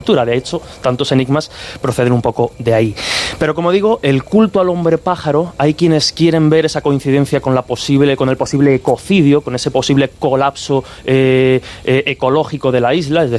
De hecho, tantos enigmas proceden un poco de ahí. Pero como digo, el culto al hombre pájaro, hay quienes quieren ver esa coincidencia con el posible ecocidio, con ese posible colapso ecológico de la isla, es decir,